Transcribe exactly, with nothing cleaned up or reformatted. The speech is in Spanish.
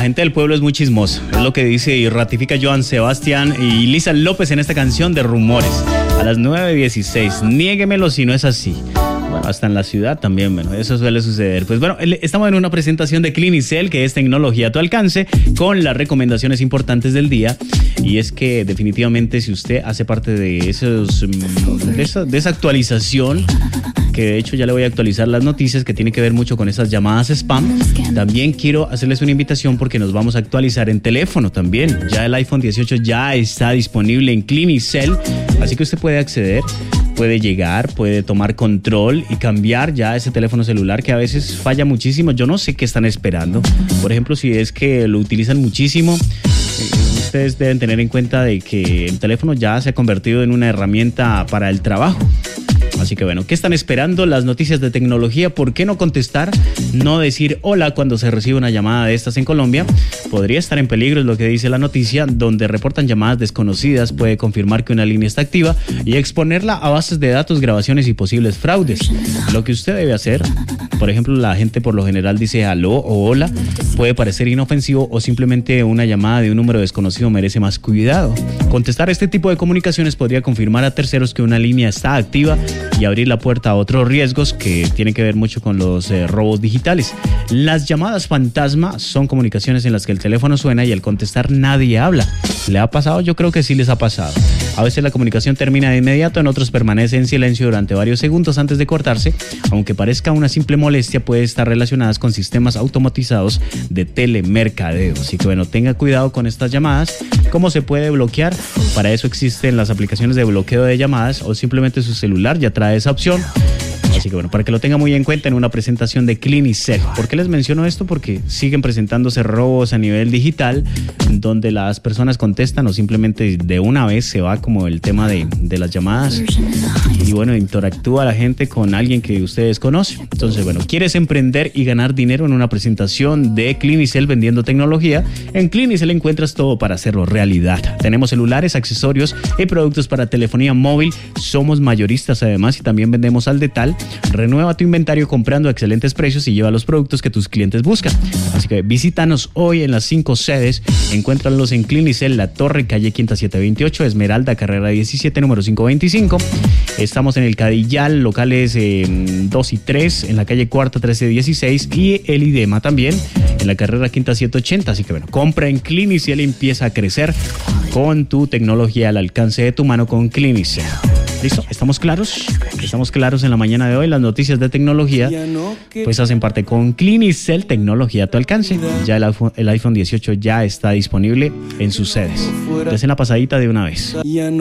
gente del pueblo es muy chismosa, es lo que dice y ratifica Joan Sebastián y Lisa López en esta canción de Rumores. A las nueve dieciséis, niéguemelo si no es así. Bueno, hasta en la ciudad también, bueno, eso suele suceder. Pues bueno, estamos en una presentación de Clinicel, que es tecnología a tu alcance, con las recomendaciones importantes del día. Y es que definitivamente si usted hace parte de, esos, de, esa, de esa actualización, que de hecho ya le voy a actualizar las noticias, que tiene que ver mucho con esas llamadas spam, también quiero hacerles una invitación porque nos vamos a actualizar en teléfono también. Ya el iPhone dieciocho ya está disponible en Clinicel, así que usted puede acceder, puede llegar, puede tomar control y cambiar ya ese teléfono celular que a veces falla muchísimo. Yo no sé qué están esperando. Por ejemplo, si es que lo utilizan muchísimo, ustedes deben tener en cuenta de que el teléfono ya se ha convertido en una herramienta para el trabajo. Así que bueno, ¿qué están esperando? Las noticias de tecnología, ¿por qué no contestar? No decir hola cuando se recibe una llamada de estas en Colombia. Podría estar en peligro, es lo que dice la noticia, donde reportan llamadas desconocidas, puede confirmar que una línea está activa y exponerla a bases de datos, grabaciones y posibles fraudes. Lo que usted debe hacer, por ejemplo, la gente por lo general dice aló o hola, puede parecer inofensivo o simplemente una llamada de un número desconocido merece más cuidado. Contestar este tipo de comunicaciones podría confirmar a terceros que una línea está activa y abrir la puerta a otros riesgos que tienen que ver mucho con los eh, robos digitales. Las llamadas fantasma son comunicaciones en las que el teléfono suena y al contestar nadie habla. ¿Le ha pasado? Yo creo que sí les ha pasado. A veces la comunicación termina de inmediato, en otros permanece en silencio durante varios segundos antes de cortarse. Aunque parezca una simple molestia, puede estar relacionadas con sistemas automatizados de telemercadeo. Así que bueno, tenga cuidado con estas llamadas. ¿Cómo se puede bloquear? Para eso existen las aplicaciones de bloqueo de llamadas o simplemente su celular ya trae esa opción. Así que bueno, para que lo tenga muy en cuenta en una presentación de Clinicel. ¿Por qué les menciono esto? Porque siguen presentándose robos a nivel digital, donde las personas contestan o simplemente de una vez se va como el tema de, de las llamadas. Y bueno, interactúa la gente con alguien que ustedes conocen. Entonces, bueno, ¿quieres emprender y ganar dinero en una presentación de Clinicel vendiendo tecnología? En Clinicel encuentras todo para hacerlo realidad. Tenemos celulares, accesorios y productos para telefonía móvil. Somos mayoristas además y también vendemos al detalle. Renueva tu inventario comprando a excelentes precios y lleva los productos que tus clientes buscan. Así que visítanos hoy en las cinco sedes. Encuéntralos en Clinicel, La Torre, calle Quinta siete veintiocho, Esmeralda, carrera diecisiete, número quinientos veinticinco. Estamos en el Cadillal, locales eh, dos y tres, en la calle Cuarta trece dieciséis y el IDEMA también, en la carrera Quinta setecientos ochenta. Así que bueno, compra en Clinicel y empieza a crecer con tu tecnología al alcance de tu mano con Clinicel. ¿Listo? ¿Estamos claros? Estamos claros en la mañana de hoy. Las noticias de tecnología pues hacen parte con Clinicel, tecnología a tu alcance. Ya el iPhone, el iPhone dieciocho ya está disponible en sus sedes. Entonces en la pasadita de una vez.